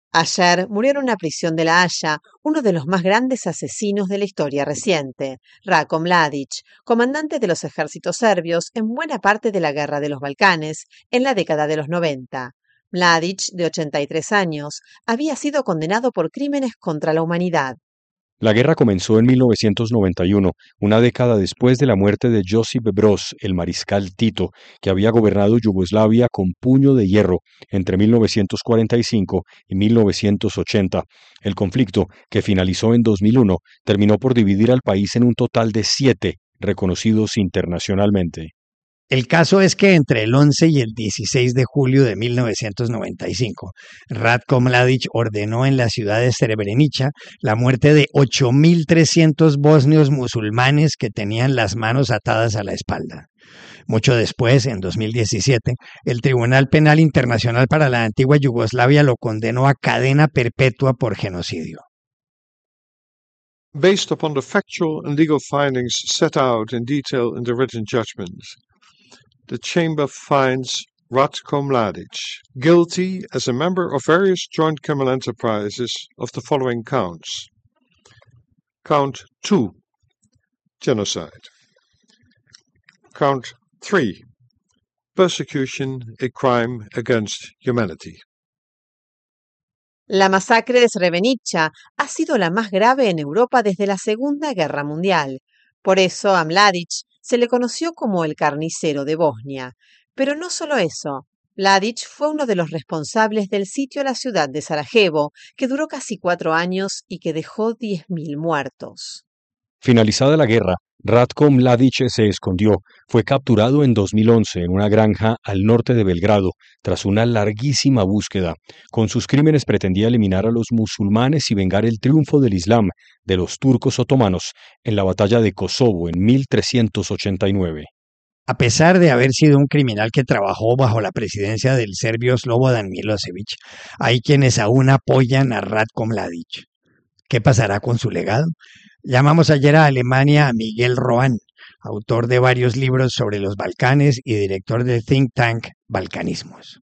Ayer murió en una prisión de La Haya uno de los más grandes asesinos de la historia reciente, Ratko Mladic, comandante de los ejércitos serbios en buena parte de la Guerra de los Balcanes en la década de los 90. Mladic, de 83 años, había sido condenado por crímenes contra la humanidad. La guerra comenzó en 1991, una década después de la muerte de Josip Broz, el mariscal Tito, que había gobernado Yugoslavia con puño de hierro entre 1945 y 1980. El conflicto, que finalizó en 2001, terminó por dividir al país en un total de 7 reconocidos internacionalmente. El caso es que entre el 11 y el 16 de julio de 1995, Ratko Mladic ordenó en la ciudad de Srebrenica la muerte de 8.300 bosnios musulmanes que tenían las manos atadas a la espalda. Mucho después, en 2017, el Tribunal Penal Internacional para la antigua Yugoslavia lo condenó a cadena perpetua por genocidio. Based upon the factual and legal findings set out in detail in the written judgment, the Chamber finds Ratko Mladic guilty as a member of various joint criminal enterprises of the following counts. Count 2, genocide. Count 3, persecution, a crime against humanity. La masacre de Srebrenica ha sido la más grave en Europa desde la Segunda Guerra Mundial. Por eso a Mladic se le conoció como el carnicero de Bosnia. Pero no solo eso. Mladic fue uno de los responsables del sitio a la ciudad de Sarajevo, que duró casi 4 años y que dejó 10.000 muertos. Finalizada la guerra, Ratko Mladic se escondió. Fue capturado en 2011 en una granja al norte de Belgrado, tras una larguísima búsqueda. Con sus crímenes pretendía eliminar a los musulmanes y vengar el triunfo del Islam de los turcos otomanos en la batalla de Kosovo en 1389. A pesar de haber sido un criminal que trabajó bajo la presidencia del serbio Slobodan Milosevic, hay quienes aún apoyan a Ratko Mladic. ¿Qué pasará con su legado? Llamamos ayer a Alemania a Miguel Rohan, autor de varios libros sobre los Balcanes y director del think tank Balcanismos.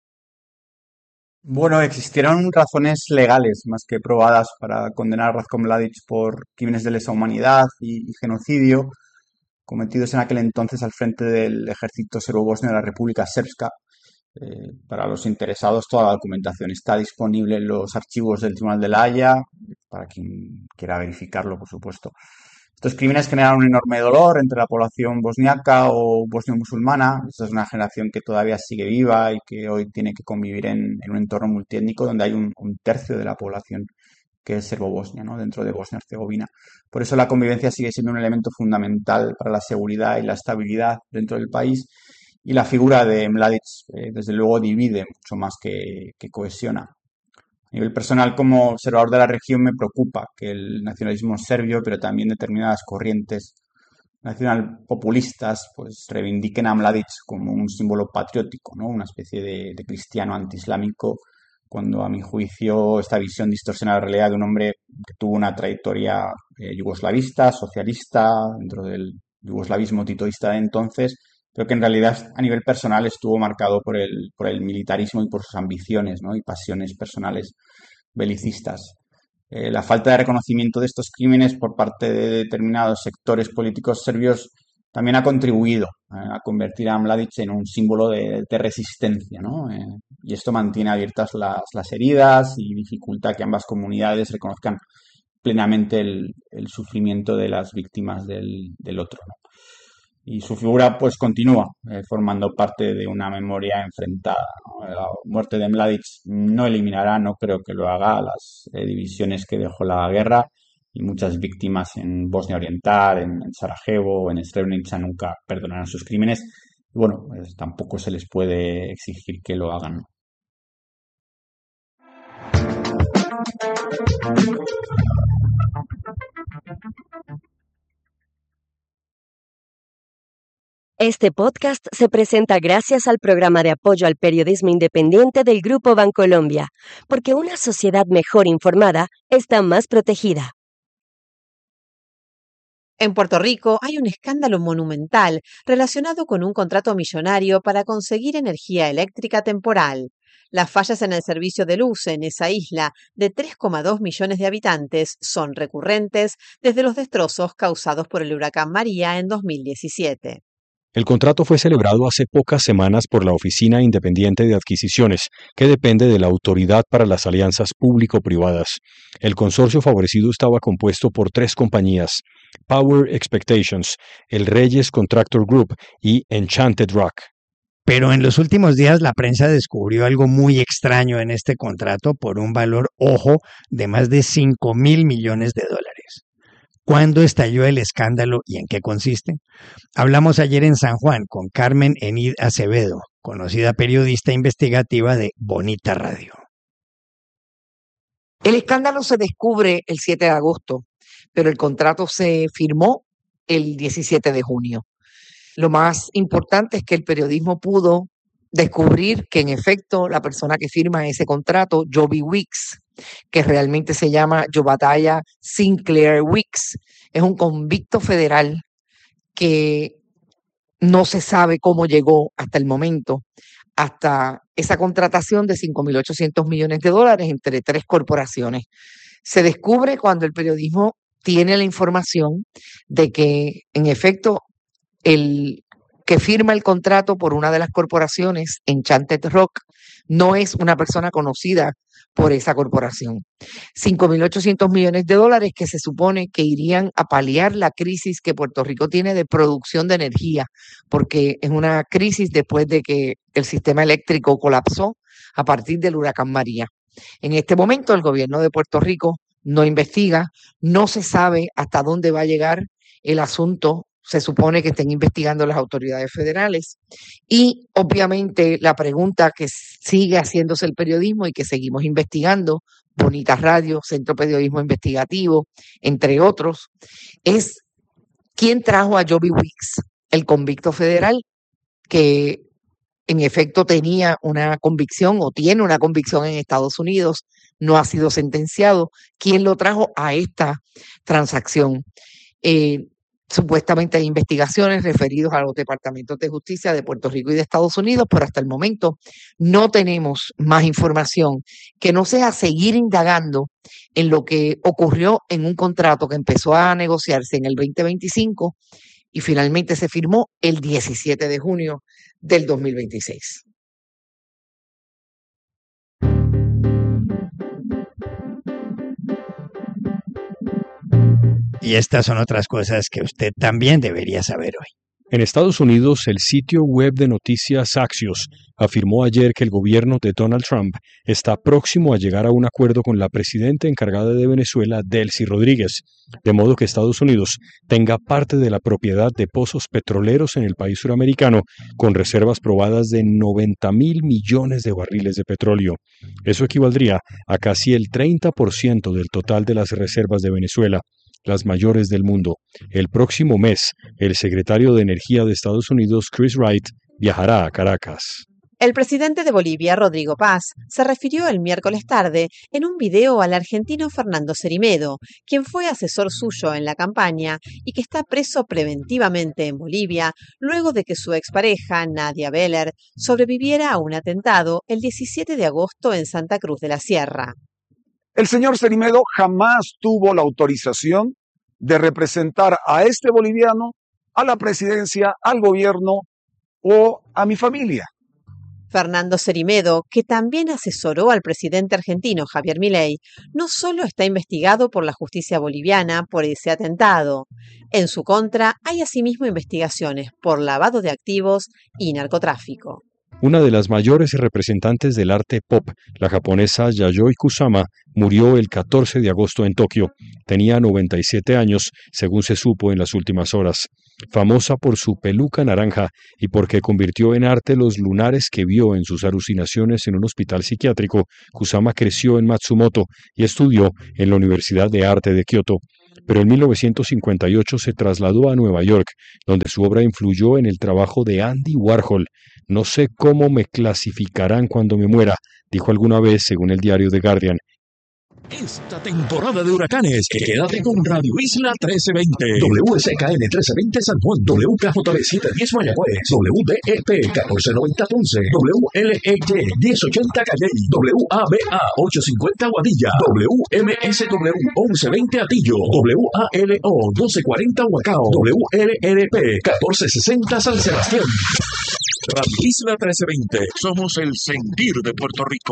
Bueno, existieron razones legales más que probadas para condenar a Ratko Mladic por crímenes de lesa humanidad y genocidio cometidos en aquel entonces al frente del ejército serbo-bosnio de la República Srpska. Para los interesados, toda la documentación está disponible en los archivos del Tribunal de La Haya, para quien quiera verificarlo, por supuesto. Estos crímenes generaron un enorme dolor entre la población bosniaca o bosnio-musulmana. Esta es una generación que todavía sigue viva y que hoy tiene que convivir en un entorno multiétnico donde hay un tercio de la población que es serbo-bosnia, ¿no? Dentro de Bosnia-Herzegovina. Por eso la convivencia sigue siendo un elemento fundamental para la seguridad y la estabilidad dentro del país. Y la figura de Mladic, desde luego, divide mucho más que cohesiona. A nivel personal, como observador de la región, me preocupa que el nacionalismo serbio, pero también determinadas corrientes nacional-populistas, pues reivindiquen a Mladic como un símbolo patriótico, ¿no? Una especie de cristiano antiislámico, cuando a mi juicio esta visión distorsiona la realidad de un hombre que tuvo una trayectoria yugoslavista, socialista, dentro del yugoslavismo titoísta de entonces, pero que en realidad a nivel personal estuvo marcado por el militarismo y por sus ambiciones, ¿no? Y pasiones personales belicistas. La falta de reconocimiento de estos crímenes por parte de determinados sectores políticos serbios también ha contribuido a convertir a Mladic en un símbolo de resistencia, ¿no? Y esto mantiene abiertas las heridas y dificulta que ambas comunidades reconozcan plenamente el sufrimiento de las víctimas del otro, ¿no? Y su figura pues continúa formando parte de una memoria enfrentada, ¿no? La muerte de Mladic no eliminará, no creo que lo haga, las divisiones que dejó la guerra, y muchas víctimas en Bosnia Oriental, en Sarajevo, en Srebrenica nunca perdonarán sus crímenes. Y bueno, pues tampoco se les puede exigir que lo hagan. Este podcast se presenta gracias al programa de apoyo al periodismo independiente del Grupo Bancolombia, porque una sociedad mejor informada está más protegida. En Puerto Rico hay un escándalo monumental relacionado con un contrato millonario para conseguir energía eléctrica temporal. Las fallas en el servicio de luz en esa isla de 3,2 millones de habitantes son recurrentes desde los destrozos causados por el huracán María en 2017. El contrato fue celebrado hace pocas semanas por la Oficina Independiente de Adquisiciones, que depende de la Autoridad para las Alianzas Público-Privadas. El consorcio favorecido estaba compuesto por 3 compañías: Power Expectations, el Reyes Contractor Group y Enchanted Rock. Pero en los últimos días la prensa descubrió algo muy extraño en este contrato por un valor, ojo, de más de $5,000 millones. ¿Cuándo estalló el escándalo y en qué consiste? Hablamos ayer en San Juan con Carmen Enid Acevedo, conocida periodista investigativa de Bonita Radio. El escándalo se descubre el 7 de agosto, pero el contrato se firmó el 17 de junio. Lo más importante es que el periodismo pudo descubrir que en efecto la persona que firma ese contrato, Joby Weeks, que realmente se llama Jobadiah Sinclair Weeks, es un convicto federal que no se sabe cómo llegó hasta el momento, hasta esa contratación de $5,800 millones entre 3 corporaciones. Se descubre cuando el periodismo tiene la información de que en efecto el que firma el contrato por una de las corporaciones, Enchanted Rock, no es una persona conocida por esa corporación. $5,800 millones que se supone que irían a paliar la crisis que Puerto Rico tiene de producción de energía, porque es una crisis después de que el sistema eléctrico colapsó a partir del huracán María. En este momento el gobierno de Puerto Rico no investiga, no se sabe hasta dónde va a llegar el asunto. Se supone que estén investigando las autoridades federales y obviamente la pregunta que sigue haciéndose el periodismo y que seguimos investigando, Bonita Radio, Centro Periodismo Investigativo, entre otros, es ¿quién trajo a Joby Weeks, el convicto federal que en efecto tenía una convicción o tiene una convicción en Estados Unidos, no ha sido sentenciado? ¿Quién lo trajo a esta transacción? Supuestamente hay investigaciones referidas a los departamentos de justicia de Puerto Rico y de Estados Unidos, pero hasta el momento no tenemos más información que no sea seguir indagando en lo que ocurrió en un contrato que empezó a negociarse en el 2025 y finalmente se firmó el 17 de junio del 2026. Y estas son otras cosas que usted también debería saber hoy. En Estados Unidos, el sitio web de noticias Axios afirmó ayer que el gobierno de Donald Trump está próximo a llegar a un acuerdo con la presidenta encargada de Venezuela, Delcy Rodríguez, de modo que Estados Unidos tenga parte de la propiedad de pozos petroleros en el país suramericano, con reservas probadas de 90,000 millones de barriles de petróleo. Eso equivaldría a casi el 30% del total de las reservas de Venezuela, las mayores del mundo. El próximo mes, el secretario de Energía de Estados Unidos, Chris Wright, viajará a Caracas. El presidente de Bolivia, Rodrigo Paz, se refirió el miércoles tarde en un video al argentino Fernando Cerimedo, quien fue asesor suyo en la campaña y que está preso preventivamente en Bolivia luego de que su expareja, Nadia Beller, sobreviviera a un atentado el 17 de agosto en Santa Cruz de la Sierra. El señor Cerimedo jamás tuvo la autorización de representar a este boliviano, a la presidencia, al gobierno o a mi familia. Fernando Cerimedo, que también asesoró al presidente argentino Javier Milei, no solo está investigado por la justicia boliviana por ese atentado. En su contra hay asimismo investigaciones por lavado de activos y narcotráfico. Una de las mayores representantes del arte pop, la japonesa Yayoi Kusama, murió el 14 de agosto en Tokio. Tenía 97 años, según se supo en las últimas horas. Famosa por su peluca naranja y porque convirtió en arte los lunares que vio en sus alucinaciones en un hospital psiquiátrico, Kusama creció en Matsumoto y estudió en la Universidad de Arte de Kioto. Pero en 1958 se trasladó a Nueva York, donde su obra influyó en el trabajo de Andy Warhol. No sé cómo me clasificarán cuando me muera, dijo alguna vez según el diario The Guardian. Esta temporada de huracanes, quédate con Radio Isla 1320, WSKN 1320 San Juan, WKJB 710 Mayagüez, WDEP 1490 Ponce, WLEY 1080 Calley, WABA 850 Guadilla, WMSW 1120 Atillo, WALO 1240 Huacao, WLRP 1460 San Sebastián. Radio Isla 1320, somos el sentir de Puerto Rico.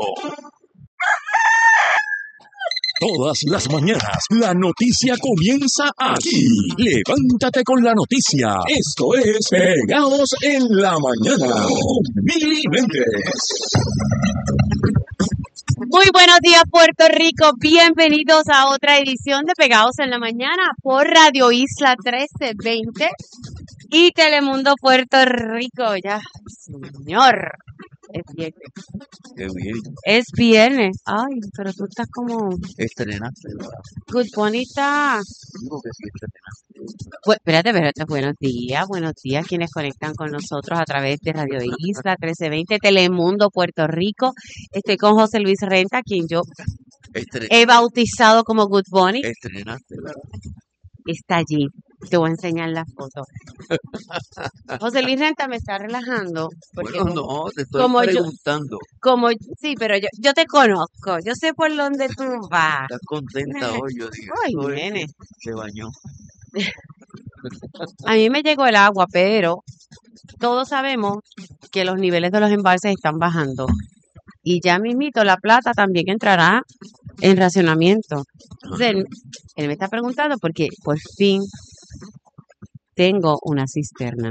Todas las mañanas, la noticia comienza aquí. Levántate con la noticia. Esto es Pegados en la Mañana con Mili Méndez. Muy buenos días, Puerto Rico. Bienvenidos a otra edición de Pegados en la Mañana por Radio Isla 1320 y Telemundo Puerto Rico. Ya, señor. Es viernes. Qué bien. Es viernes. Ay, pero tú estás como... Estrenaste, ¿verdad? Good, bonita. Digo que sí, estrenaste. Pues, espérate. Buenos días quienes conectan con nosotros a través de Radio Isla 1320, Telemundo Puerto Rico. Estoy con José Luis Renta, quien yo he bautizado como Good Bunny. Estrenaste, ¿verdad? Está allí. Te voy a enseñar la foto. José Luis Renta me está relajando. Bueno, no, te estoy preguntando. Sí, pero yo te conozco. Yo sé por dónde tú vas. Estás contenta hoy, yo digo. Ay, nene. Se bañó. A mí me llegó el agua, pero todos sabemos que los niveles de los embalses están bajando. Y ya mismito la plata también entrará en racionamiento. Entonces, él me está preguntando porque por fin tengo una cisterna.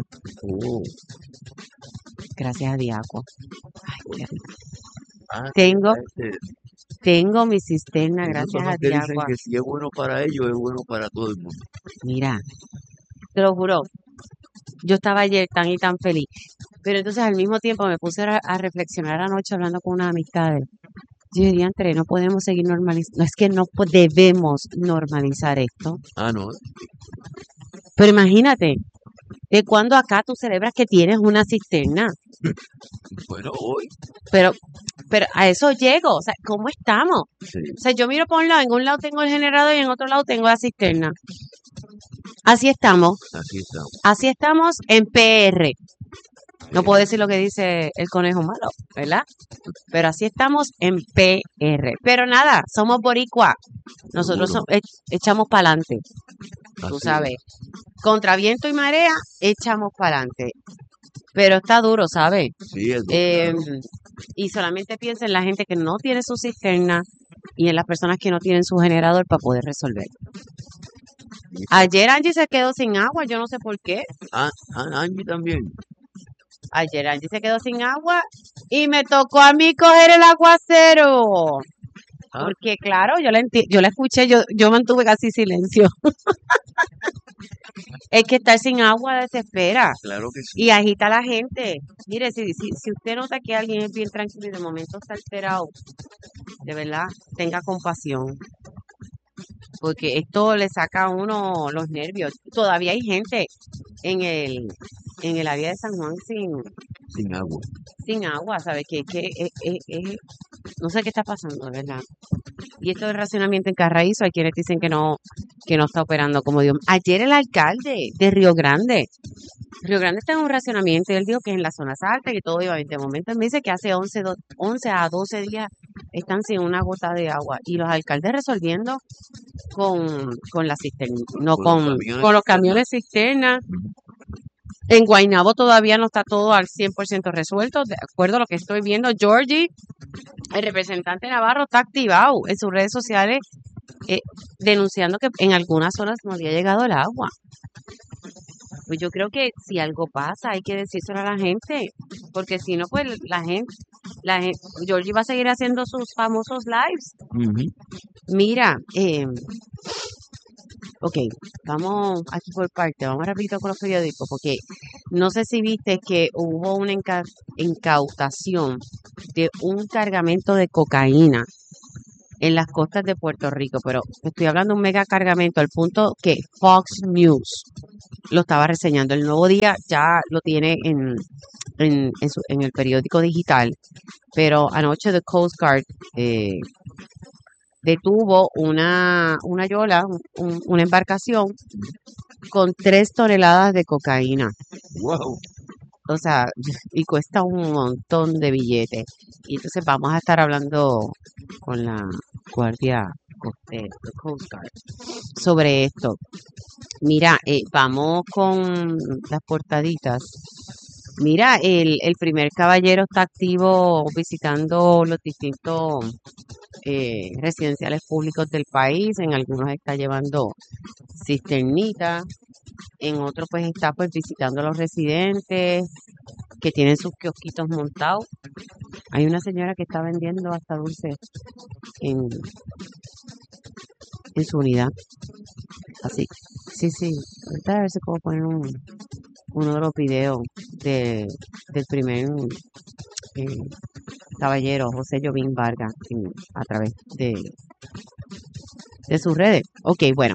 Gracias a Diaco. Ay, qué rico. Tengo mi cisterna gracias a Diaco. Dicen que si es bueno para ellos, es bueno para todo el mundo. Mira, te lo juro. Yo estaba ayer tan y tan feliz. Pero entonces al mismo tiempo me puse a reflexionar anoche hablando con unas amistades. Yo diría, no podemos seguir normalizando. No es que no debemos normalizar esto. Ah, no. Pero imagínate, ¿de cuándo acá tú celebras que tienes una cisterna? Bueno, hoy. Pero a eso llego. O sea, ¿cómo estamos? Sí. O sea, yo miro por un lado, en un lado tengo el generador y en otro lado tengo la cisterna. Así estamos. Así estamos en PR. No puedo decir lo que dice el conejo malo, ¿verdad? Pero así estamos en PR. Pero nada, somos boricua. Nosotros echamos para adelante. Tú sabes. Contra viento y marea, echamos para adelante. Pero está duro, ¿sabes? Sí, es duro. Y solamente piensa en la gente que no tiene su cisterna y en las personas que no tienen su generador para poder resolver. Ayer Angie se quedó sin agua, yo no sé por qué. Angie también. Ayer Angie se quedó sin agua y me tocó a mí coger el aguacero. Porque claro, yo la escuché, yo mantuve casi silencio. Es que estar sin agua desespera. Claro que sí. Y agita a la gente. Mire, si usted nota que alguien es bien tranquilo y de momento está alterado, de verdad, tenga compasión. Porque esto le saca a uno los nervios. Todavía hay gente en el área de San Juan sin agua. Sin agua, ¿sabes? Que no sé qué está pasando, ¿verdad? Y esto del racionamiento en Carraízo, hay quienes dicen que no está operando como Dios. Ayer el alcalde de Río Grande está en un racionamiento y él dijo que en las zonas altas y todo iba bien. De momento me dice que hace 11 a 12 días están sin una gota de agua y los alcaldes resolviendo con la cisterna, no con los camiones cisterna. En Guaynabo todavía no está todo al 100% resuelto. De acuerdo a lo que estoy viendo, Georgie, el representante Navarro, está activado en sus redes sociales denunciando que en algunas zonas no había llegado el agua. Pues yo creo que si algo pasa hay que decírselo a la gente, porque si no, pues la gente, Georgie va a seguir haciendo sus famosos lives. Uh-huh. Mira, ok, vamos aquí por parte, vamos rapidito con los periódicos, porque no sé si viste que hubo una incautación de un cargamento de cocaína en las costas de Puerto Rico, pero estoy hablando de un mega cargamento al punto que Fox News lo estaba reseñando. El Nuevo Día ya lo tiene en el periódico digital, pero anoche The Coast Guard detuvo una yola, una embarcación con 3 toneladas de cocaína. Wow. O sea, y cuesta un montón de billetes. Y entonces vamos a estar hablando con la Guardia Costera, Coast Guard, sobre esto. Mira, vamos con las portaditas. Mira, el primer caballero está activo visitando los distintos residenciales públicos del país. En algunos está llevando cisternitas, en otros pues está pues visitando a los residentes que tienen sus kiosquitos montados. Hay una señora que está vendiendo hasta dulces en, en su unidad. Así, sí. Ahorita a ver si puedo poner uno de los videos del primer caballero, José Jovín Vargas, a través de sus redes. Ok, bueno,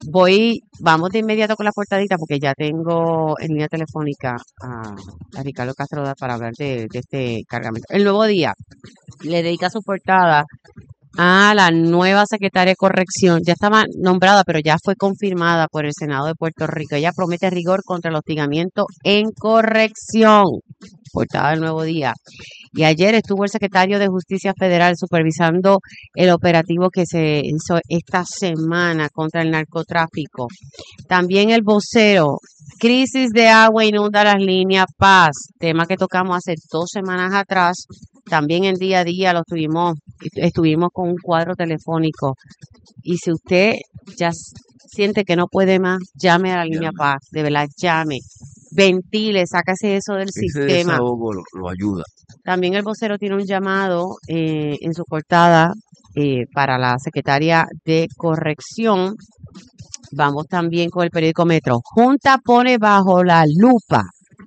vamos de inmediato con la portadita porque ya tengo en línea telefónica a Ricardo Castro para hablar de este cargamento. El Nuevo Día le dedica su portada a la nueva secretaria de Corrección. Ya estaba nombrada, pero ya fue confirmada por el Senado de Puerto Rico. Ella promete rigor contra el hostigamiento en corrección. Portada del Nuevo Día. Y ayer estuvo el secretario de Justicia Federal supervisando el operativo que se hizo esta semana contra el narcotráfico. También el vocero. Crisis de agua inunda las líneas Paz. Tema que tocamos hace 2 semanas atrás. También en día a día estuvimos con un cuadro telefónico. Y si usted ya siente que no puede más, llame a la línea Paz. De verdad, llame. Ventile, sácase eso del Ese sistema. desahogo lo ayuda. También el vocero tiene un llamado en su portada para la secretaria de Corrección. Vamos también con el periódico Metro. Junta pone bajo la lupa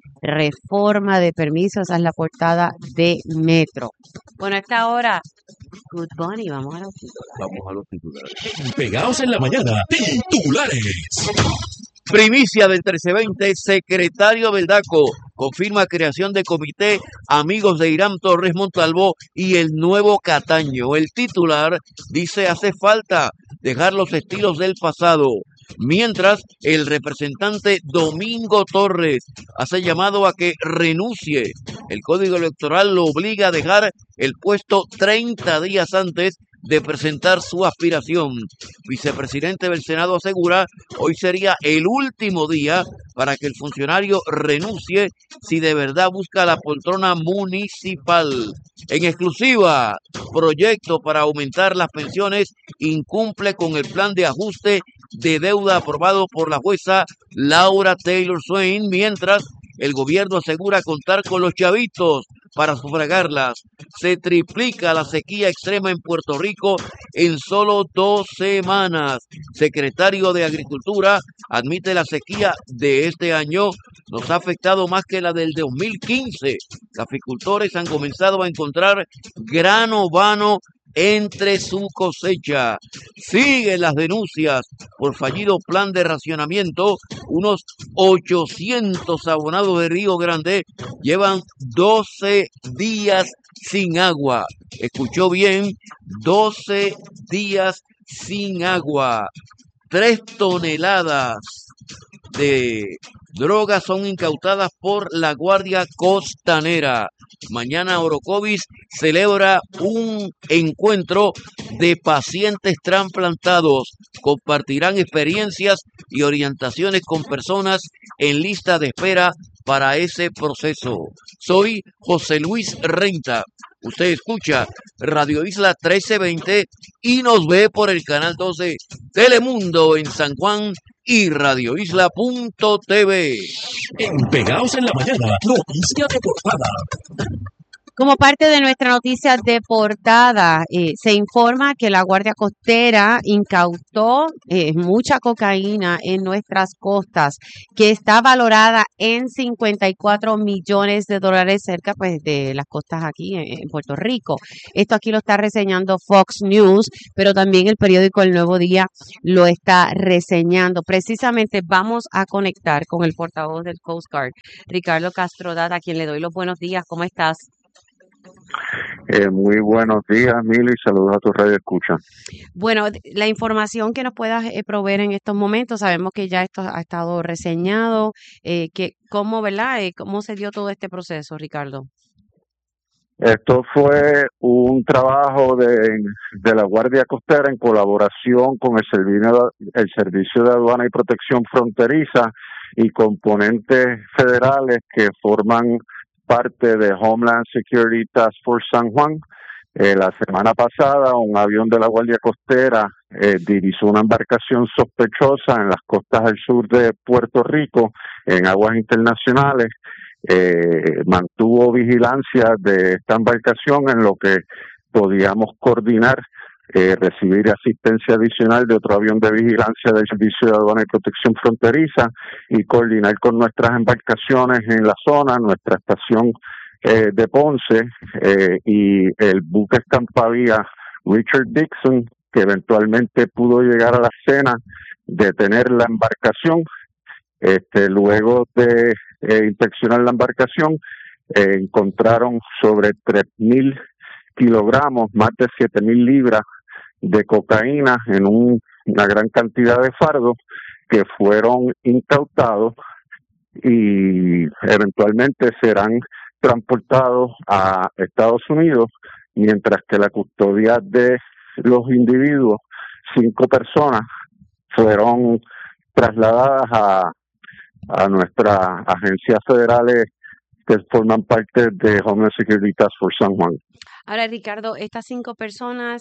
reforma de permisos. Esa es la portada de Metro. Bueno, a esta hora, Good Bunny, vamos a los titulares. Vamos a los titulares. Pegados en la mañana, titulares. Primicia del 1320, secretario del DACO confirma creación de comité Amigos de Irán Torres Montalvo y el nuevo Cataño. El titular dice hace falta dejar los estilos del pasado. Mientras, el representante Domingo Torres hace llamado a que renuncie. El Código Electoral lo obliga a dejar el puesto 30 días antes de presentar su aspiración. Vicepresidente del Senado asegura hoy sería el último día para que el funcionario renuncie si de verdad busca la poltrona municipal. En exclusiva, proyecto para aumentar las pensiones incumple con el plan de ajuste de deuda aprobado por la jueza Laura Taylor Swain, mientras el gobierno asegura contar con los chavitos para sufragarlas. Se triplica la sequía extrema en Puerto Rico en solo 2 semanas. Secretario de Agricultura admite la sequía de este año nos ha afectado más que la del 2015. Caficultores han comenzado a encontrar grano vano entre su cosecha. Siguen las denuncias por fallido plan de racionamiento. Unos 800 abonados de Río Grande llevan 12 días sin agua. Escuchó bien, 12 días sin agua. 3 toneladas de drogas son incautadas por la Guardia Costanera. Mañana Orocovis celebra un encuentro de pacientes trasplantados. Compartirán experiencias y orientaciones con personas en lista de espera para ese proceso. Soy José Luis Renta. Usted escucha Radio Isla 1320 y nos ve por el canal 12 Telemundo en San Juan y radioisla.tv. En Pegados en la mañana, noticia de portada. Como parte de nuestra noticia de portada, se informa que la Guardia Costera incautó mucha cocaína en nuestras costas, que está valorada en $54 millones, cerca pues de las costas aquí en Puerto Rico. Esto aquí lo está reseñando Fox News, pero también el periódico El Nuevo Día lo está reseñando. Precisamente vamos a conectar con el portavoz del Coast Guard, Ricardo Castro Data, a quien le doy los buenos días. ¿Cómo estás? Muy buenos días, Mili, saludos a tu radio escucha. Bueno, la información que nos puedas proveer en estos momentos, sabemos que ya esto ha estado reseñado, ¿cómo, verdad? ¿Cómo se dio todo este proceso, Ricardo? Esto fue un trabajo de la Guardia Costera en colaboración con el Servicio de Aduana y Protección Fronteriza y componentes federales que forman parte de Homeland Security Task Force San Juan. La semana pasada, un avión de la Guardia Costera divisó una embarcación sospechosa en las costas del sur de Puerto Rico, en aguas internacionales. Mantuvo vigilancia de esta embarcación en lo que podíamos coordinar, recibir asistencia adicional de otro avión de vigilancia del Servicio de Aduana y Protección Fronteriza y coordinar con nuestras embarcaciones en la zona, nuestra estación de Ponce y el buque escampavía Richard Dixon, que eventualmente pudo llegar a la escena, detener la embarcación. Luego de inspeccionar la embarcación, encontraron sobre 3.000 kilogramos, más de 7.000 libras de cocaína en una gran cantidad de fardos que fueron incautados y eventualmente serán transportados a Estados Unidos, mientras que la custodia de los individuos, 5 personas, fueron trasladadas a nuestras agencias federales que forman parte de Homeland Security Task Force San Juan. Ahora, Ricardo, estas 5 personas,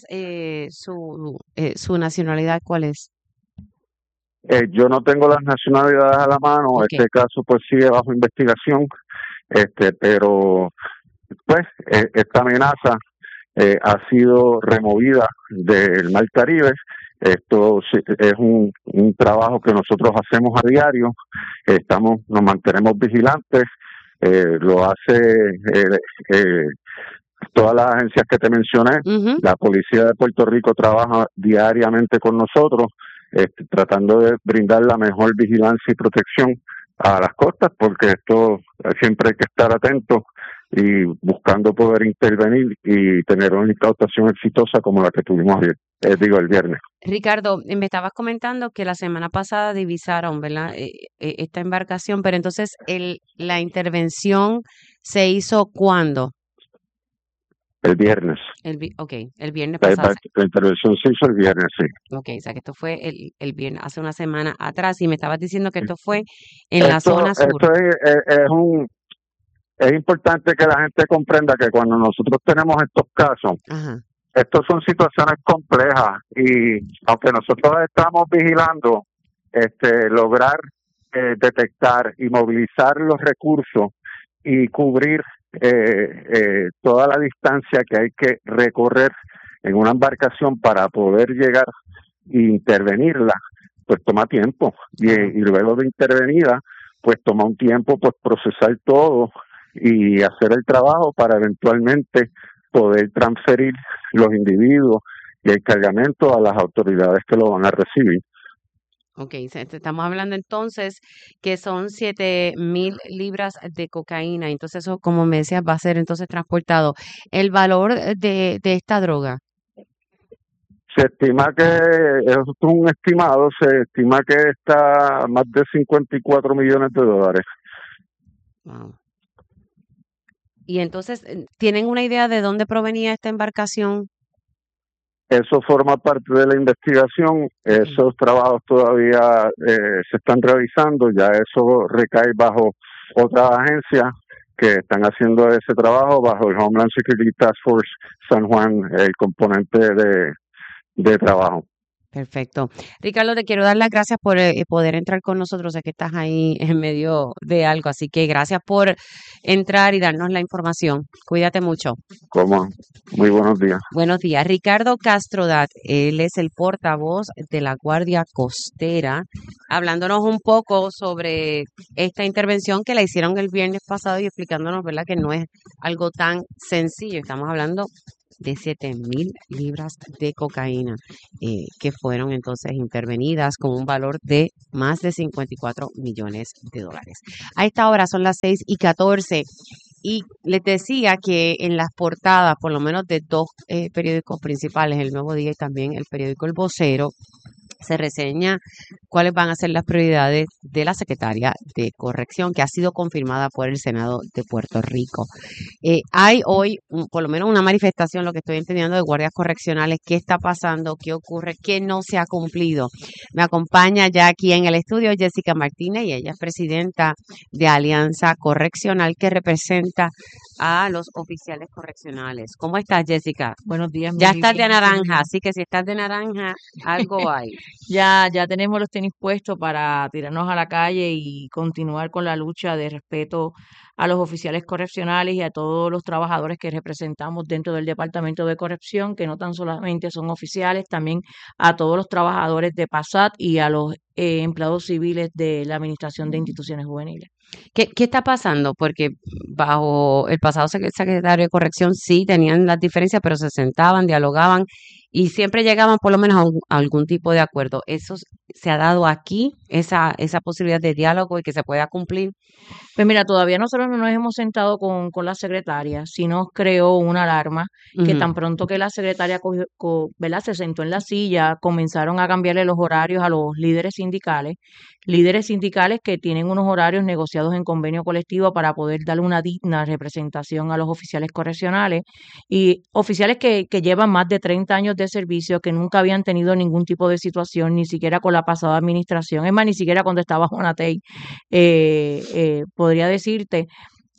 su nacionalidad, ¿cuál es? Yo no tengo las nacionalidades a la mano. Ok. Este caso pues sigue bajo investigación, pero pues esta amenaza ha sido removida del Mar Caribe. Esto es un trabajo que nosotros hacemos a diario. Nos mantenemos vigilantes. Lo hace todas las agencias que te mencioné. Ujú. La Policía de Puerto Rico trabaja diariamente con nosotros, tratando de brindar la mejor vigilancia y protección a las costas, porque esto siempre hay que estar atento y buscando poder intervenir y tener una incautación exitosa como la que tuvimos el viernes. Ricardo, me estabas comentando que la semana pasada divisaron, ¿verdad? Esta embarcación, pero entonces la intervención se hizo ¿cuándo? El viernes. El viernes La, pasado. la intervención se hizo el viernes, sí. Ok, o sea que esto fue el viernes, hace una semana atrás, y me estabas diciendo que esto fue en la zona sur. Esto es importante que la gente comprenda que cuando nosotros tenemos estos casos, Ajá. estos son situaciones complejas y aunque nosotros estamos vigilando, lograr detectar y movilizar los recursos y cubrir toda la distancia que hay que recorrer en una embarcación para poder llegar e intervenirla, pues toma tiempo y luego de intervenida, pues toma un tiempo pues procesar todo y hacer el trabajo para eventualmente poder transferir los individuos y el cargamento a las autoridades que lo van a recibir. Ok, estamos hablando entonces que son 7.000 libras de cocaína, entonces eso, como me decías, va a ser entonces transportado. ¿El valor de esta droga? Se estima que, es un estimado, se estima que está más de 54 millones de dólares. Wow. Y entonces, ¿tienen una idea de dónde provenía esta embarcación? Eso forma parte de la investigación. Esos trabajos todavía se están realizando. Ya eso recae bajo otras agencias que están haciendo ese trabajo, bajo el Homeland Security Task Force San Juan, el componente de trabajo. Perfecto. Ricardo, te quiero dar las gracias por poder entrar con nosotros. Sé que estás ahí en medio de algo, así que gracias por entrar y darnos la información. Cuídate mucho. ¿Cómo? Muy buenos días. Buenos días. Ricardo Castrodat, él es el portavoz de la Guardia Costera, hablándonos un poco sobre esta intervención que la hicieron el viernes pasado y explicándonos, ¿verdad?, que no es algo tan sencillo. Estamos hablando de 7.000 libras de cocaína que fueron entonces intervenidas con un valor de más de 54 millones de dólares. A esta hora son las 6:14. Y les decía que en las portadas, por lo menos de dos periódicos principales, El Nuevo Día y también el periódico El Vocero, se reseña cuáles van a ser las prioridades de la secretaria de Corrección, que ha sido confirmada por el Senado de Puerto Rico. Hay hoy, por lo menos, una manifestación, lo que estoy entendiendo, de guardias correccionales. ¿Qué está pasando? ¿Qué ocurre? ¿Qué no se ha cumplido? Me acompaña ya aquí en el estudio Jessica Martínez, y ella es presidenta de Alianza Correccional, que representa a los oficiales correccionales. ¿Cómo estás, Jessica? Buenos días. Ya muy estás de bien, naranja, así que si estás de naranja, algo hay. Ya tenemos los tenis puestos para tirarnos a la calle y continuar con la lucha de respeto a los oficiales correccionales y a todos los trabajadores que representamos dentro del Departamento de Corrección, que no tan solamente son oficiales, también a todos los trabajadores de PASAT y a los empleados civiles de la Administración de Instituciones Juveniles. ¿Qué está pasando? Porque bajo el pasado secretario de Corrección sí tenían las diferencias, pero se sentaban, dialogaban y siempre llegaban por lo menos a algún tipo de acuerdo. ¿Eso se ha dado aquí, esa posibilidad de diálogo y que se pueda cumplir? Pues mira, todavía nosotros no nos hemos sentado con la secretaria, sí nos creó una alarma que tan pronto que la secretaria ¿verdad? Se sentó en la silla, comenzaron a cambiarle los horarios a los líderes sindicales que tienen unos horarios negociados en convenio colectivo para poder darle una digna representación a los oficiales correccionales y oficiales que llevan más de 30 años de servicio, que nunca habían tenido ningún tipo de situación, ni siquiera con la pasada administración, es más, ni siquiera cuando estaba Jonatey, podría decirte,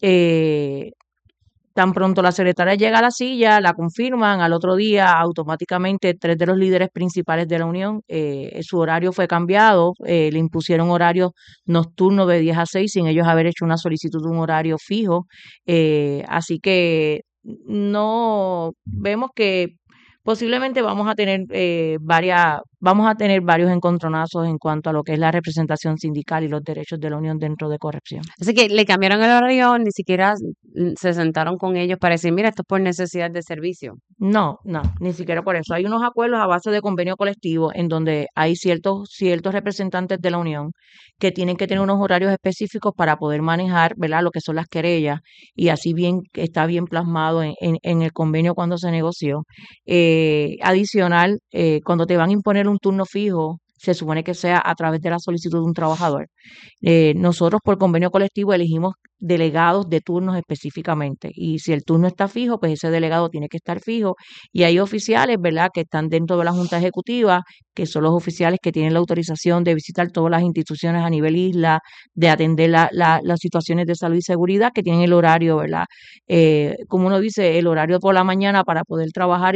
tan pronto la secretaria llega a la silla, la confirman, al otro día automáticamente 3 de los líderes principales de la Unión, su horario fue cambiado, le impusieron horario nocturno de 10 a 6 sin ellos haber hecho una solicitud de un horario fijo, así que no vemos que posiblemente vamos a tener varios encontronazos en cuanto a lo que es la representación sindical y los derechos de la Unión dentro de Corrección. Así que le cambiaron el horario, ni siquiera se sentaron con ellos para decir, mira, esto es por necesidad de servicio. No, ni siquiera por eso. Hay unos acuerdos a base de convenio colectivo en donde hay ciertos representantes de la Unión que tienen que tener unos horarios específicos para poder manejar, ¿verdad?, lo que son las querellas, y así está bien plasmado en el convenio cuando se negoció. Adicional, cuando te van a imponer un turno fijo, se supone que sea a través de la solicitud de un trabajador. Nosotros por convenio colectivo elegimos delegados de turnos específicamente, y si el turno está fijo, pues ese delegado tiene que estar fijo, y hay oficiales, ¿verdad?, que están dentro de la Junta Ejecutiva, que son los oficiales que tienen la autorización de visitar todas las instituciones a nivel isla, de atender las situaciones de salud y seguridad, que tienen el horario, ¿verdad?, como uno dice, el horario por la mañana para poder trabajar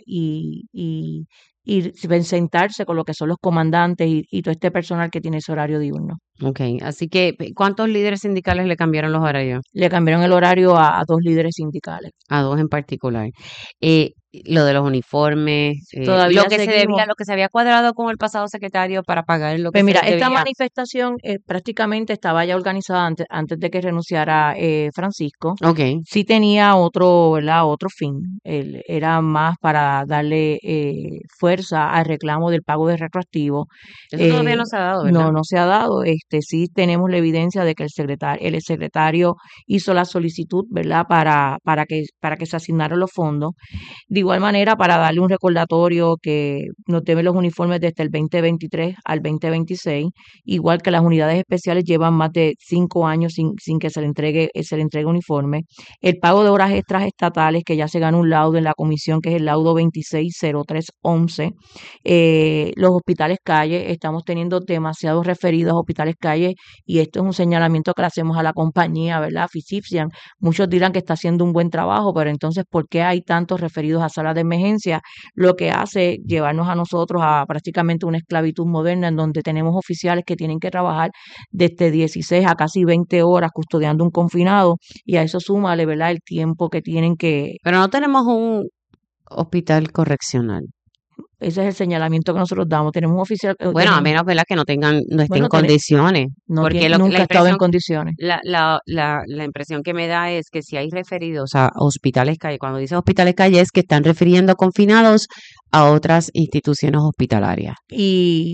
y sentarse con lo que son los comandantes y todo este personal que tiene ese horario diurno. Ok, así que ¿cuántos líderes sindicales le cambiaron los horarios? Le cambiaron el horario a 2 líderes sindicales. A 2 en particular. Lo de los uniformes, Todavía lo que se había cuadrado con el pasado secretario para pagar lo que Pues mira, se esta debía. manifestación prácticamente estaba ya organizada antes de que renunciara Francisco. Okay. Sí tenía otro fin. Era más para darle fuerza al reclamo del pago de retroactivo. Eso todavía no se ha dado, ¿verdad? No se ha dado. Sí tenemos la evidencia de que el secretario hizo la solicitud, ¿verdad?, para que se asignaran los fondos. De igual manera, para darle un recordatorio que nos deben los uniformes desde el 2023 al 2026, igual que las unidades especiales llevan más de 5 años sin que se le entregue uniforme. El pago de horas extras estatales, que ya se ganó un laudo en la comisión, que es el laudo 260311. Los hospitales calle, estamos teniendo demasiados referidos a hospitales calle, y esto es un señalamiento que le hacemos a la compañía, ¿verdad?, Physician. Muchos dirán que está haciendo un buen trabajo, pero entonces, ¿por qué hay tantos referidos a salas de emergencia? Lo que hace llevarnos a nosotros a prácticamente una esclavitud moderna, en donde tenemos oficiales que tienen que trabajar desde 16 a casi 20 horas custodiando un confinado, y a eso súmale, ¿verdad?, el tiempo que tienen que... Pero no tenemos un hospital correccional. Ese es el señalamiento que nosotros damos. Tenemos un oficial... Bueno, a menos, ¿verdad?, que no esté en condiciones. Porque nunca ha estado en condiciones. La impresión que me da es que si hay referidos a hospitales calle, cuando dice hospitales calle es que están refiriendo confinados a otras instituciones hospitalarias. Y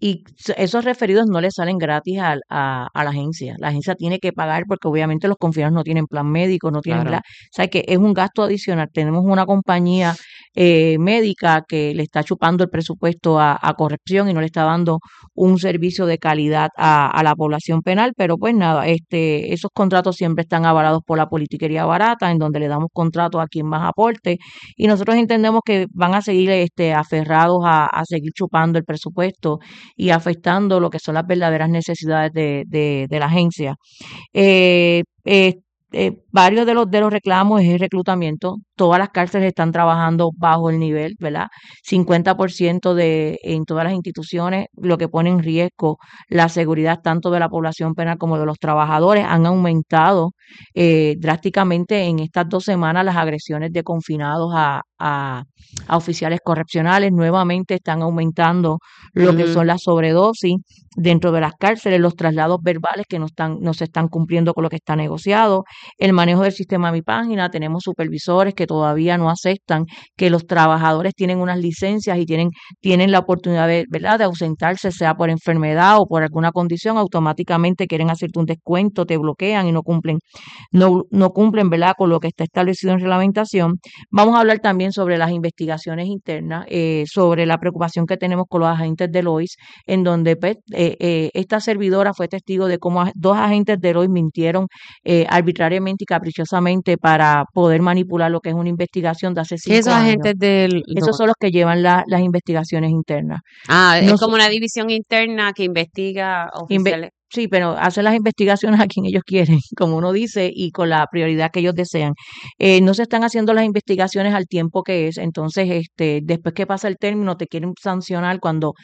y esos referidos no le salen gratis a la agencia. La agencia tiene que pagar porque obviamente los confinados no tienen plan médico, no tienen, Claro. o sea que es un gasto adicional. Tenemos una compañía médica que le está chupando el presupuesto a corrección y no le está dando un servicio de calidad a la población penal, pero pues nada, esos contratos siempre están avalados por la politiquería barata, en donde le damos contratos a quien más aporte, y nosotros entendemos que van a seguir aferrados a seguir chupando el presupuesto y afectando lo que son las verdaderas necesidades de la agencia. Eh, eh, Varios de los reclamos es el reclutamiento. Todas las cárceles están trabajando bajo el nivel, ¿verdad? 50% en todas las instituciones, lo que pone en riesgo la seguridad tanto de la población penal como de los trabajadores. Han aumentado drásticamente en estas 2 semanas las agresiones de confinados a oficiales correccionales. Nuevamente están aumentando lo que son las sobredosis dentro de las cárceles, los traslados verbales que no se están cumpliendo con lo que está negociado, el manejo del sistema Mi Página. Tenemos supervisores que todavía no aceptan que los trabajadores tienen unas licencias y tienen la oportunidad ¿verdad?, de ausentarse, sea por enfermedad o por alguna condición. Automáticamente quieren hacerte un descuento, te bloquean y no cumplen, ¿verdad?, con lo que está establecido en reglamentación. Vamos a hablar también sobre las investigaciones internas, sobre la preocupación que tenemos con los agentes de Lois, en donde pues, esta servidora fue testigo de cómo 2 agentes de Lois mintieron arbitrariamente y caprichosamente para poder manipular lo que es una investigación de hace ¿Qué 5 esos años. agentes del... Esos son los que llevan las investigaciones internas. es No como una división interna que investiga oficiales. Sí, pero hacen las investigaciones a quien ellos quieren, como uno dice, y con la prioridad que ellos desean. No se están haciendo las investigaciones al tiempo que es, entonces después que pasa el término te quieren sancionar cuando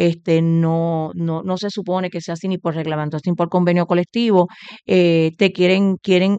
no se supone que sea así ni por reglamento, ni por convenio colectivo. Te quieren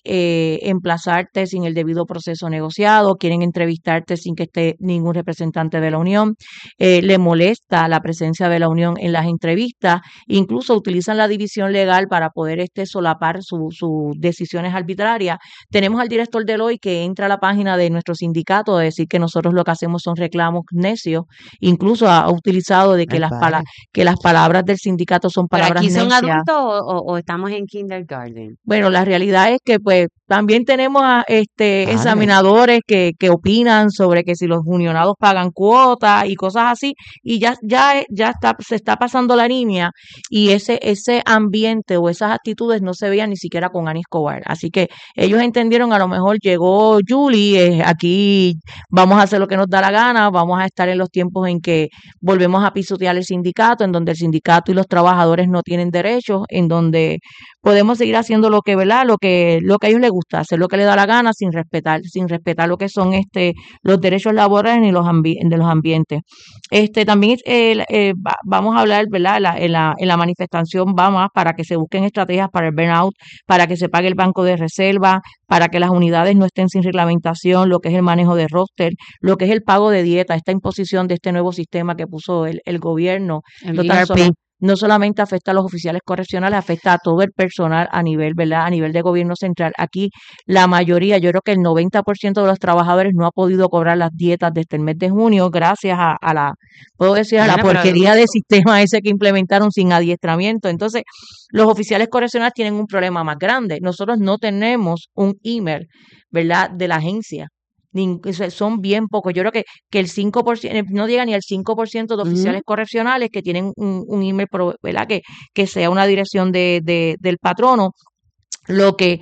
emplazarte sin el debido proceso negociado, quieren entrevistarte sin que esté ningún representante de la Unión. Le molesta la presencia de la Unión en las entrevistas, incluso utilizan la división legal para poder solapar sus decisiones arbitrarias. Tenemos al director de Lois que entra a la página de nuestro sindicato a decir que nosotros lo que hacemos son reclamos necios, incluso ha utilizado de que las palabras del sindicato son ¿Pero palabras aquí son necias. adultos o estamos en kindergarten? Bueno, la realidad es que pues también tenemos a examinadores que opinan sobre que si los unionados pagan cuotas y cosas así, y ya se está pasando la línea, y ese ambiente o esas actitudes no se veían ni siquiera con Ani Escobar. Así que ellos entendieron, a lo mejor llegó Julie, aquí vamos a hacer lo que nos da la gana, vamos a estar en los tiempos en que volvemos a pisotear el sindicato, en donde el sindicato y los trabajadores no tienen derechos, en donde podemos seguir haciendo lo que, ¿verdad?, lo que a ellos les gusta, hacer lo que les da la gana sin respetar lo que son los derechos laborales ni de los ambientes. También vamos a hablar, ¿verdad?, en la manifestación va más para que se busquen estrategias para el burnout, para que se pague el banco de reserva, para que las unidades no estén sin reglamentación, lo que es el manejo de roster, lo que es el pago de dieta, esta imposición de este nuevo sistema que puso el gobierno. El ERP. No solamente afecta a los oficiales correccionales, afecta a todo el personal a nivel, ¿verdad?, a nivel de gobierno central. Aquí la mayoría, yo creo que el 90% de los trabajadores no ha podido cobrar las dietas desde el mes de junio gracias a la porquería de sistema ese que implementaron sin adiestramiento. Entonces, los oficiales correccionales tienen un problema más grande. Nosotros no tenemos un email, ¿verdad?, de la agencia. Son bien pocos. Yo creo que el 5%, no llega ni al 5% de oficiales correccionales que tienen un email, ¿verdad?, que sea una dirección del patrono, lo que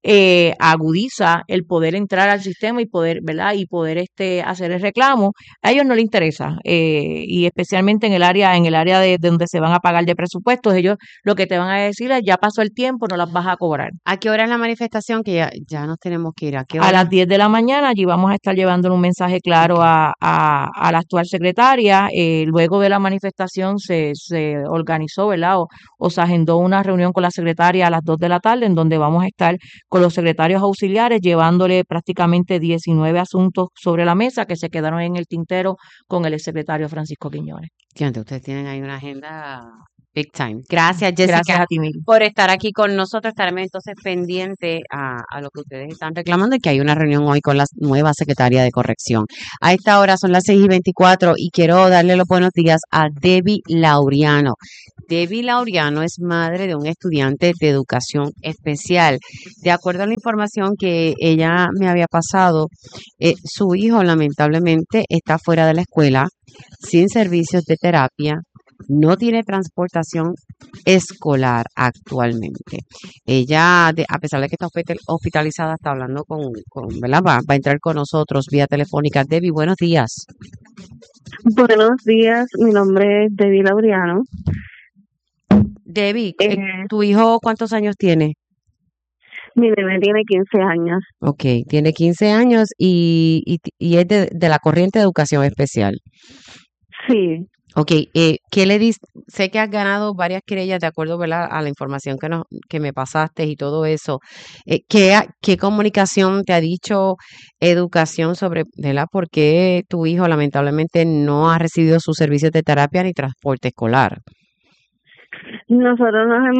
agudiza el poder entrar al sistema y poder, ¿verdad?, y poder hacer el reclamo. A ellos no les interesa, y especialmente en el área de donde se van a pagar de presupuestos. Ellos lo que te van a decir es: ya pasó el tiempo, no las vas a cobrar. ¿A qué hora es la manifestación? Que ya nos tenemos que ir. ¿A qué hora? A las 10 de la mañana. Allí vamos a estar llevándole un mensaje claro a la actual secretaria. Luego de la manifestación se organizó, ¿verdad?, o se agendó una reunión con la secretaria a las 2 de la tarde, en donde vamos a estar con los secretarios auxiliares llevándole prácticamente 19 asuntos sobre la mesa que se quedaron en el tintero con el secretario Francisco Quiñones. Ustedes tienen ahí una agenda Big time. Gracias, Gracias Jessica, a ti, Mili. por estar aquí con nosotros. Estaremos entonces pendientes a lo que ustedes están reclamando y que hay una reunión hoy con la nueva secretaria de corrección. A esta hora son las 6:24 y quiero darle los buenos días a Debbie Laureano. Debbie Laureano es madre de un estudiante de educación especial. De acuerdo a la información que ella me había pasado, su hijo lamentablemente está fuera de la escuela, sin servicios de terapia, no tiene transportación escolar actualmente. Ella, a pesar de que está hospitalizada, está hablando ¿verdad? Va a entrar con nosotros vía telefónica. Debbie, buenos días. Buenos días, mi nombre es Debbie Laureano. Debbie, ¿tu hijo cuántos años tiene? Mi bebé tiene 15 años. Ok, tiene 15 años y es de la corriente de educación especial. Sí. Ok, ¿qué le dices? Sé que has ganado varias querellas de acuerdo, ¿verdad?, a la información que me pasaste y todo eso. ¿Qué comunicación te ha dicho educación sobre, ¿verdad?, por qué tu hijo lamentablemente no ha recibido sus servicios de terapia ni transporte escolar? Nosotros nos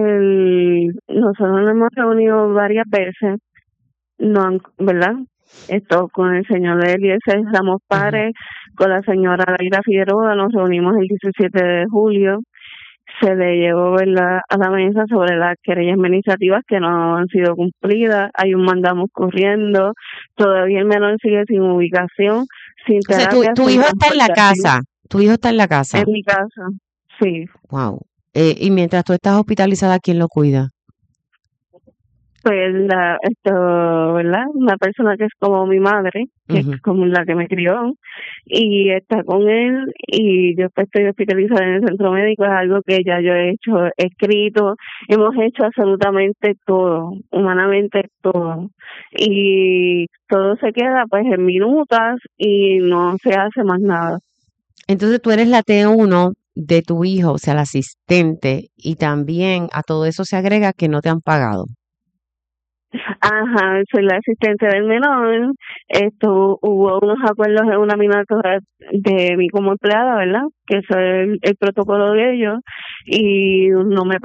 hemos reunido varias veces, ¿verdad? Esto con el señor Eliezer Ramos Párez, con la señora Laira Figueroa, nos reunimos el 17 de julio. Se le llevó, ¿verdad?, a la mesa sobre las querellas administrativas que no han sido cumplidas. Hay un mandamos corriendo. Todavía el menor sigue sin ubicación, sin O sea, terapia. tu sin hijo está en la transportación. casa. Tu hijo está en la casa. En mi casa, sí. Wow. Y mientras tú estás hospitalizada, ¿quién lo cuida? Pues ¿verdad? Una persona que es como mi madre, que es como la que me crió, y está con él, y yo pues estoy hospitalizada en el centro médico. Es algo que ya yo he hecho, escrito, hemos hecho absolutamente todo, humanamente todo, y todo se queda pues en minutas y no se hace más nada. Entonces tú eres la T1 de tu hijo, o sea, la asistente, y también a todo eso se agrega que no te han pagado. Ajá, soy la asistente del menor. Hubo unos acuerdos en una minoría de mí como empleada, ¿verdad? Que eso es el protocolo de ellos, y no me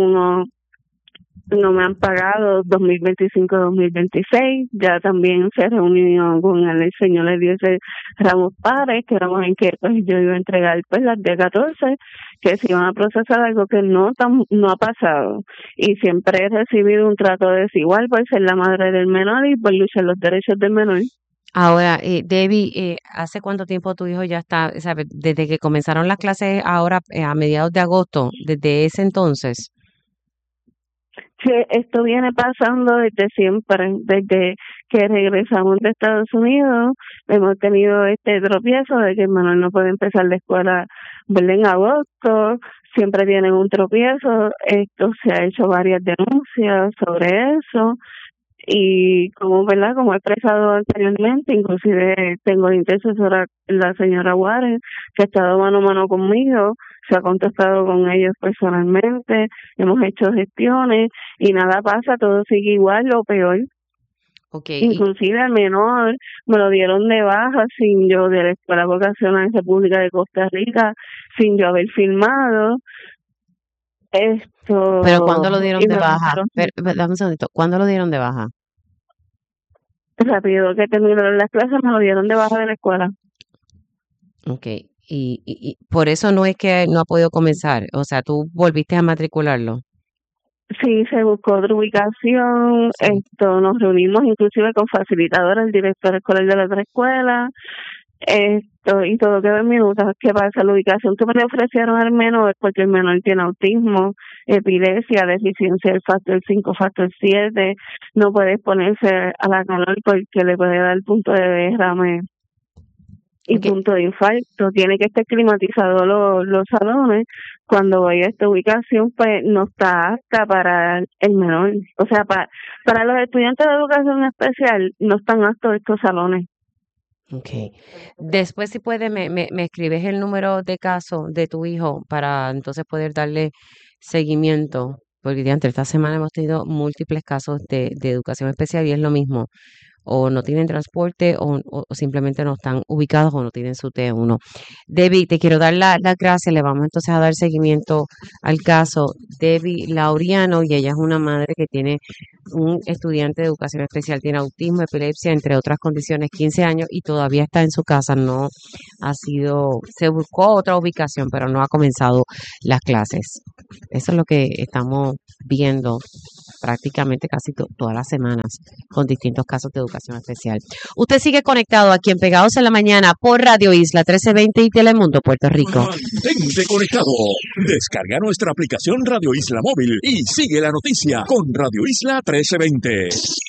me han pagado 2025-2026. Ya también se reunió con el señor Eliezer Ramos Párez, que éramos en que pues yo iba a entregar pues las D14, que se iban a procesar, algo que no ha pasado. Y siempre he recibido un trato desigual por ser la madre del menor y por luchar los derechos del menor. Ahora, Debbie, ¿hace cuánto tiempo tu hijo ya está, sabe, desde que comenzaron las clases ahora a mediados de agosto, desde ese entonces? Sí, esto viene pasando desde siempre, desde que regresamos de Estados Unidos. Hemos tenido este tropiezo de que el menor no puede empezar la escuela, ¿verdad?, en agosto. Siempre tienen un tropiezo. Esto se ha hecho varias denuncias sobre eso. Y ¿verdad?, como he expresado anteriormente, inclusive tengo la intercesora, la señora Juárez, que ha estado mano a mano conmigo, se ha contactado con ellos personalmente, hemos hecho gestiones y nada pasa, todo sigue igual o peor. Okay. Inclusive al menor me lo dieron de baja sin yo, de la Escuela Vocacional República de Costa Rica, sin yo haber firmado. ¿Pero cuándo lo dieron de baja? Dame un segundito. ¿Cuándo lo dieron de baja? Rápido que terminaron las clases me lo dieron de baja de la escuela. Okay. Y por eso no es que no ha podido comenzar. O sea, tú volviste a matricularlo. Sí, se buscó otra ubicación. Sí. Nos reunimos inclusive con facilitadora, el director escolar de la otra escuela. Y todo quedó en minutos. ¿Qué pasa? La ubicación que me le ofrecieron al menor, porque el menor tiene autismo, epilepsia, deficiencia del factor 5, factor 7, no puede exponerse a la calor porque le puede dar punto de derrame y punto de infarto. Tiene que estar climatizado los salones. Cuando voy a esta ubicación, pues no está apta para el menor. O sea, para los estudiantes de educación especial no están aptos estos salones. Okay. Después, si puedes, me escribes el número de caso de tu hijo para entonces poder darle seguimiento, porque esta semana hemos tenido múltiples casos de educación especial y es lo mismo. o no tienen transporte o simplemente no están ubicados o no tienen su T1. Debbie, te quiero dar las gracias. Le vamos entonces a dar seguimiento al caso. Debbie Laureano, y ella es una madre que tiene un estudiante de educación especial, tiene autismo, epilepsia, entre otras condiciones, 15 años y todavía está en su casa. No ha sido, se buscó otra ubicación, pero no ha comenzado las clases. Eso es lo que estamos viendo prácticamente casi todas las semanas con distintos casos de educación especial. Usted sigue conectado aquí en Pegados en la Mañana por Radio Isla 1320 y Telemundo Puerto Rico. Mantente conectado. Descarga nuestra aplicación Radio Isla Móvil y sigue la noticia con Radio Isla 1320.